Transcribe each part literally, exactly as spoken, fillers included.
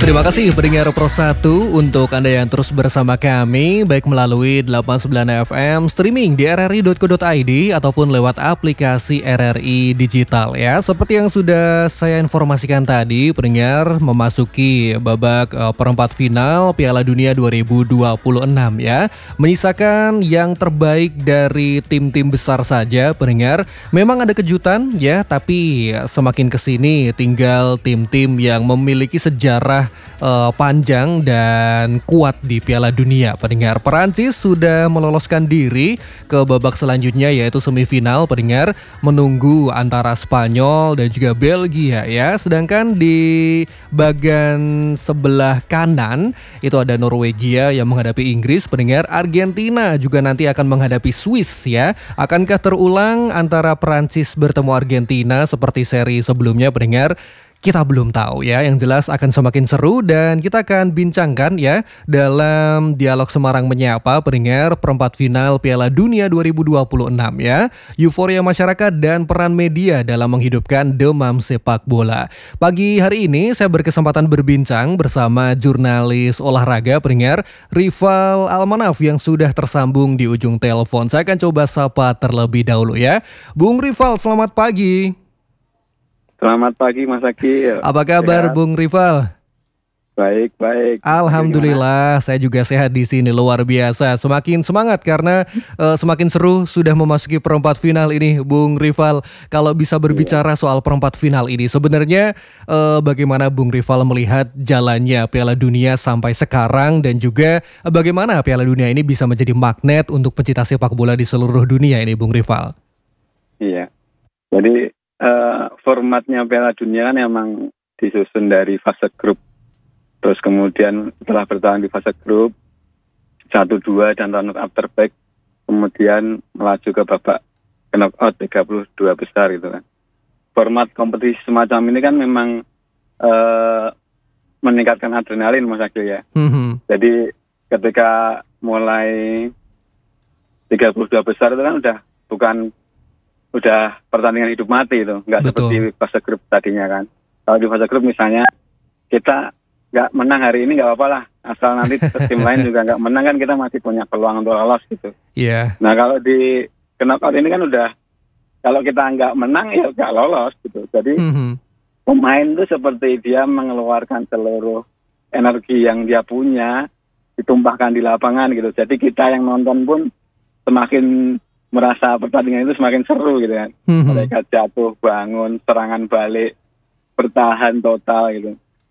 Terima kasih pendengar Pro satu untuk Anda yang terus bersama kami baik melalui delapan puluh sembilan F M streaming di r r i dot co dot i d ataupun lewat aplikasi R R I Digital ya. Seperti yang sudah saya informasikan tadi, pendengar memasuki babak uh, perempat final Piala Dunia dua ribu dua puluh enam ya. Menyisakan yang terbaik dari tim-tim besar saja, pendengar. Memang ada kejutan ya, tapi semakin kesini tinggal tim-tim yang memiliki sejarah Uh, panjang dan kuat di Piala Dunia. Pendengar, Perancis sudah meloloskan diri ke babak selanjutnya yaitu semifinal. Pendengar, menunggu antara Spanyol dan juga Belgia ya. Sedangkan di bagian sebelah kanan itu ada Norwegia yang menghadapi Inggris. Pendengar, Argentina juga nanti akan menghadapi Swiss ya. Akankah terulang antara Perancis bertemu Argentina seperti seri sebelumnya? Pendengar, kita belum tahu ya, yang jelas akan semakin seru dan kita akan bincangkan ya dalam dialog Semarang Menyapa pendengar perempat final Piala Dunia dua ribu dua puluh enam ya. Euforia masyarakat dan peran media dalam menghidupkan demam sepak bola. Pagi hari ini saya berkesempatan berbincang bersama jurnalis olahraga pendengar Rival Almanaf yang sudah tersambung di ujung telepon. Saya akan coba sapa terlebih dahulu ya. Bung Rival, selamat pagi. Selamat pagi Mas Aki. Apa kabar sehat, Bung Rival? Baik, baik. Alhamdulillah, saya juga sehat di sini, luar biasa. Semakin semangat karena uh, semakin seru sudah memasuki perempat final ini, Bung Rival. Kalau bisa berbicara yeah. soal perempat final ini, sebenarnya uh, bagaimana Bung Rival melihat jalannya Piala Dunia sampai sekarang dan juga uh, bagaimana Piala Dunia ini bisa menjadi magnet untuk pencinta sepak bola di seluruh dunia ini, Bung Rival? Iya. Jadi Uh, formatnya Piala Dunia kan emang disusun dari fase grup. Terus kemudian setelah bertahan di fase grup satu dua dan runner up terbaik, kemudian melaju ke babak knockout tiga puluh dua besar gitu kan. Format kompetisi semacam ini kan memang uh, meningkatkan adrenalin Mas Agil ya. Mm-hmm. Jadi ketika mulai tiga puluh dua besar itu kan udah bukan udah pertandingan hidup mati itu, nggak seperti fase grup tadinya kan. Kalau di fase grup misalnya kita nggak menang hari ini nggak apa-apa lah, asal nanti tim lain juga nggak menang kan kita masih punya peluang untuk lolos gitu. Iya. Yeah. Nah kalau di knockout ini kan udah, kalau kita nggak menang ya nggak lolos gitu. Jadi mm-hmm. pemain itu seperti dia mengeluarkan seluruh energi yang dia punya, ditumpahkan di lapangan gitu. Jadi kita yang nonton pun semakin merasa pertandingan itu semakin seru gitu kan. Mm-hmm. Mereka jatuh, bangun, serangan balik, bertahan total gitu.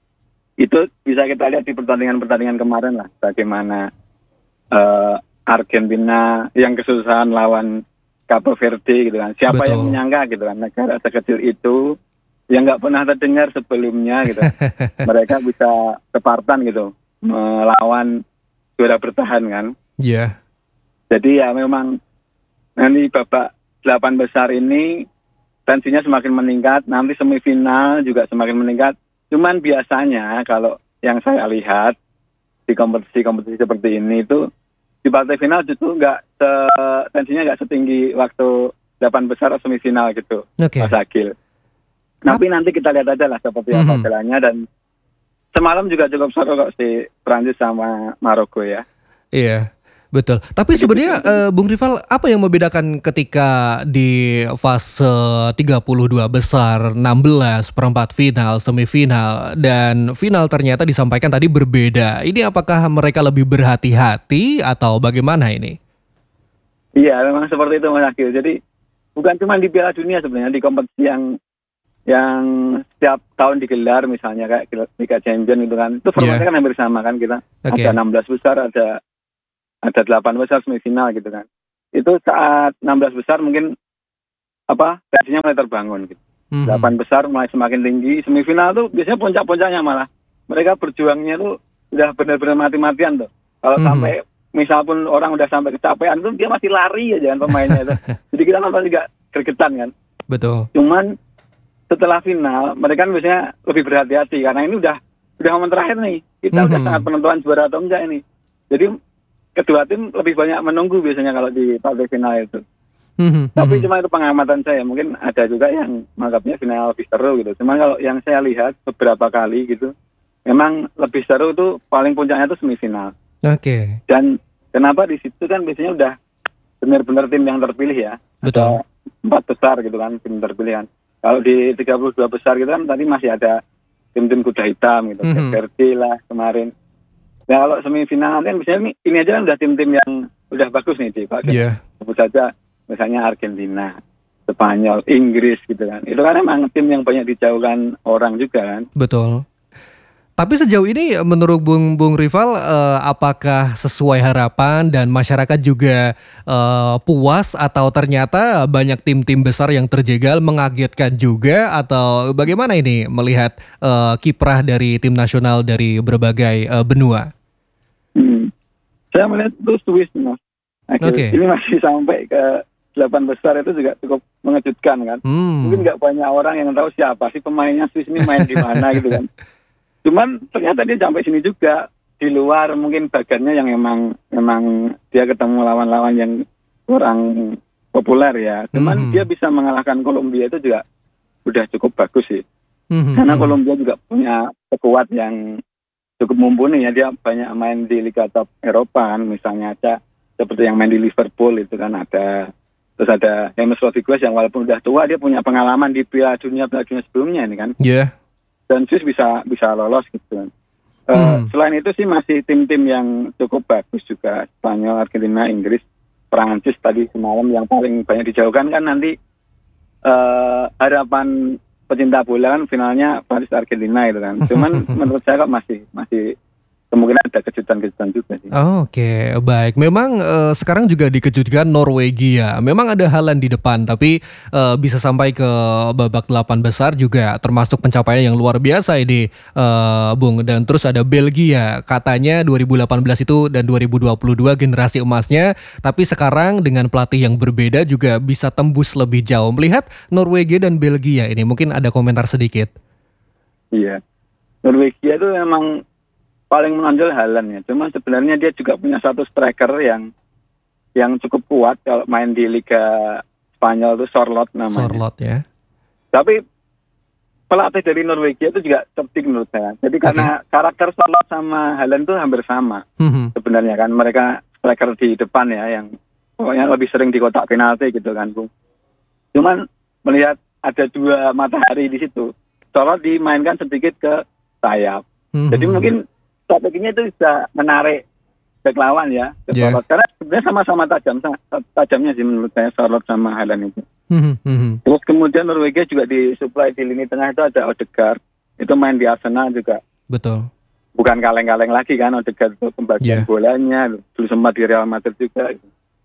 Itu bisa kita lihat di pertandingan-pertandingan kemarin lah. Bagaimana uh, Argentina yang kesusahan lawan Cape Verde gitu kan. Siapa Betul. yang menyangka gitu kan. Negara sekecil itu yang nggak pernah terdengar sebelumnya gitu. Mereka bisa Spartan gitu. Melawan juara bertahan kan. Iya. Yeah. Jadi ya memang nanti babak delapan besar ini tensinya semakin meningkat, nanti semifinal juga semakin meningkat. Cuman biasanya kalau yang saya lihat di kompetisi-kompetisi seperti ini itu di partai final justru nggak se, tensinya nggak setinggi waktu delapan besar atau semifinal gitu, okay. Mas Agil. Tapi nanti kita lihat aja lah seperti mm-hmm. apa jalannya, dan semalam juga cukup seru kok si Prancis sama Maroko ya. Iya. Betul. Tapi sebenarnya uh, Bung Rival, apa yang membedakan ketika di fase tiga puluh dua besar, enam belas, perempat final, semifinal, dan final ternyata disampaikan tadi berbeda. Ini apakah mereka lebih berhati-hati atau bagaimana ini? Iya, memang seperti itu Mas Akil. Jadi bukan cuma di Piala Dunia sebenarnya, di kompetisi yang yang setiap tahun digelar misalnya kayak Liga Champions gitu kan. Itu formatnya yeah. kan hampir sama kan kita. Okay. Ada enam belas besar, ada ada delapan besar semifinal gitu kan. Itu saat enam belas besar mungkin apa tensinya mulai terbangun gitu. Mm-hmm. delapan besar mulai semakin tinggi, semifinal tuh biasanya puncak-puncaknya malah mereka berjuangnya tuh udah benar-benar mati-matian tuh. Kalau mm-hmm. sampai misal pun orang udah sampai kecapean tuh dia masih lari aja kan pemainnya itu. Jadi kita nonton juga gregetan kan. Betul. Cuman setelah final mereka kan biasanya lebih berhati-hati karena ini udah udah momen terakhir nih. Kita mm-hmm. udah sangat penentuan juara atau enggak ini. Jadi kedua tim lebih banyak menunggu biasanya kalau di partai final itu. Mm-hmm. Tapi cuma itu pengamatan saya. Mungkin ada juga yang menganggapnya final lebih seru gitu. Cuma kalau yang saya lihat beberapa kali gitu, memang lebih seru tuh paling puncaknya tuh semifinal. Oke. Okay. Dan kenapa di situ kan biasanya udah benar-benar tim yang terpilih ya. Betul. Ada empat besar gitu kan tim terpilih kan. Kalau di tiga puluh dua besar gitu kan tadi masih ada tim-tim kuda hitam gitu, Mm-hmm. Verdi lah kemarin. Nah kalau semifinal nanti kan biasanya ini, ini aja kan udah tim-tim yang udah bagus nih di Pak. Iya. Sebut saja misalnya Argentina, Spanyol, Inggris gitu kan. Itu kan emang tim yang banyak dijauhkan orang juga kan. Betul. Tapi sejauh ini menurut Bung Bung Rival, eh, apakah sesuai harapan dan masyarakat juga eh, puas atau ternyata banyak tim-tim besar yang terjegal mengagetkan juga, atau bagaimana ini melihat eh, kiprah dari tim nasional dari berbagai eh, benua? Hmm. Saya melihat itu Swiss mas. Oke. Okay. Ini masih sampai ke delapan besar itu juga cukup mengejutkan kan. Hmm. Mungkin nggak banyak orang yang tahu siapa sih pemainnya Swiss ini main di mana gitu kan. Cuman ternyata dia sampai sini juga, di luar mungkin bagiannya yang emang emang dia ketemu lawan-lawan yang kurang populer ya. Cuman Mm-hmm. dia bisa mengalahkan Kolombia itu juga udah cukup bagus sih. Mm-hmm. Karena Kolombia juga punya sekuat yang cukup mumpuni ya. Dia banyak main di Liga Top Eropa kan, misalnya aja seperti yang main di Liverpool itu kan ada. Terus ada James Rodriguez yang walaupun udah tua dia punya pengalaman di Piala Dunia Piala Dunia sebelumnya ini kan. Iya. Yeah. Dan Swiss bisa bisa lolos gitu kan. Uh, Hmm. Selain itu sih masih tim-tim yang cukup bagus juga, Spanyol, Argentina, Inggris, Prancis tadi semalam yang paling banyak dijauhkan kan nanti uh, harapan pecinta bola kan finalnya Prancis Argentina itu kan. Cuman menurut saya kok masih masih kemungkinan ada kejutan-kejutan juga sih. Oke, baik. Memang eh, sekarang juga dikejutkan Norwegia. Memang ada Haaland di depan, tapi eh, bisa sampai ke babak delapan besar juga termasuk pencapaian yang luar biasa ini, eh, Bung. Dan terus ada Belgia, katanya dua ribu delapan belas itu dan dua ribu dua puluh dua generasi emasnya, tapi sekarang dengan pelatih yang berbeda juga bisa tembus lebih jauh. Melihat Norwegia dan Belgia ini, mungkin ada komentar sedikit. Iya, Norwegia itu memang paling menonjol Haaland ya. Cuma sebenarnya dia juga punya satu striker yang yang cukup kuat kalau main di Liga Spanyol itu Sorloth namanya. Sorloth ya. Tapi pelatih dari Norwegia itu juga cerdik menurut saya. Jadi Okay. karena karakter Sorloth sama Haaland itu hampir sama Hmm. sebenarnya kan. Mereka striker di depan ya yang pokoknya lebih sering di kotak penalti gitu kan, Bung. Cuman melihat ada dua matahari di situ. Sorloth dimainkan sedikit ke sayap. Hmm. Jadi mungkin strateginya itu bisa menarik back lawan ya ke Yeah. Sorloth. Karena sebenarnya sama-sama tajam, tajamnya sih menurut saya Sorloth sama Haaland itu. Hmm. Hmm. Terus kemudian Norwegia juga disuplai di lini tengah itu ada Odegaard. Itu main di Arsenal juga. Betul. Bukan kaleng-kaleng lagi kan Odegaard itu pembagian Yeah. bolanya. Dulu sempat di Real Madrid juga.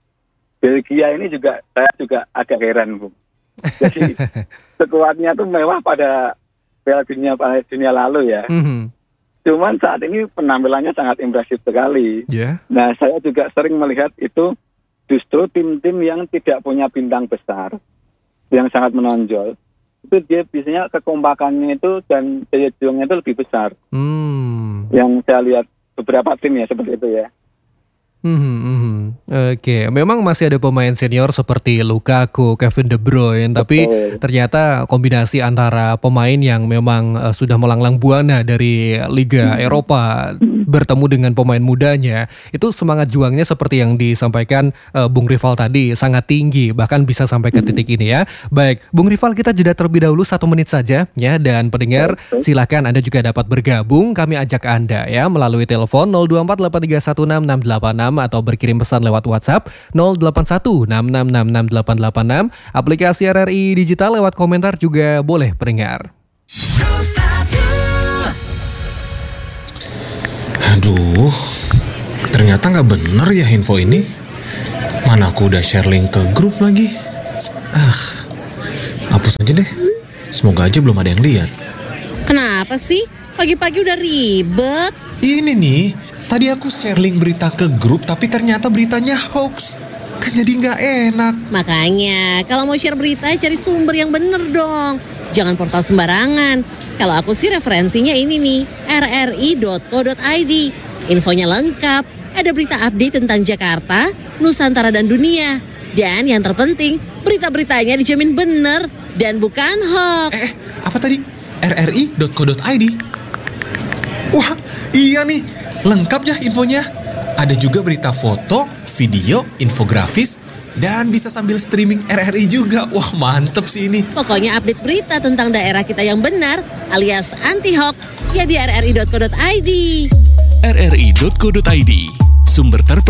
Belgia ini juga saya juga agak heran, Bu. Jadi sekuatnya tuh mewah pada Piala Dunia Piala Dunia lalu ya. Hmm. Cuman saat ini penampilannya sangat impresif sekali. Ya. Nah, saya juga sering melihat itu justru tim-tim yang tidak punya bintang besar, yang sangat menonjol. Itu dia biasanya kekompakannya itu dan daya juangnya itu lebih besar. Hmm. Yang saya lihat beberapa tim ya seperti itu ya. Hmm, hmm. Oke, memang masih ada pemain senior seperti Lukaku, Kevin De Bruyne, tapi Betul. ternyata kombinasi antara pemain yang memang uh, sudah melanglang buana dari Liga Eropa bertemu dengan pemain mudanya, itu semangat juangnya seperti yang disampaikan uh, Bung Rival tadi sangat tinggi, bahkan bisa sampai ke titik ini ya. Baik, Bung Rival, kita jeda terlebih dahulu satu menit saja ya, dan pendengar silakan Anda juga dapat bergabung, kami ajak Anda ya melalui telepon nol dua empat delapan tiga satu enam enam delapan enam atau berkirim pesan lewat WhatsApp nol delapan satu enam enam enam enam delapan delapan enam. Aplikasi R R I Digital lewat komentar juga boleh pendengar. Aduh, ternyata nggak bener ya info ini. Mana aku udah share link ke grup lagi. Ah, hapus aja deh. Semoga aja belum ada yang lihat. Kenapa sih? Pagi-pagi udah ribet. Ini nih, tadi aku share link berita ke grup tapi ternyata beritanya hoax. Kan jadi nggak enak. Makanya, kalau mau share berita cari sumber yang bener dong. Jangan portal sembarangan. Kalau aku sih referensinya ini nih, r r i dot co dot i d. Infonya lengkap, ada berita update tentang Jakarta, Nusantara dan dunia. Dan yang terpenting, berita-beritanya dijamin bener dan bukan hoax. Eh, apa tadi? r r i dot co dot i d. Wah, iya nih, lengkap ya infonya. Ada juga berita foto, video, infografis, dan bisa sambil streaming R R I juga. Wah, mantep sih ini. Pokoknya update berita tentang daerah kita yang benar alias anti-hoax ya di r r i dot co dot i d. r r i dot co dot i d, sumber terpercaya.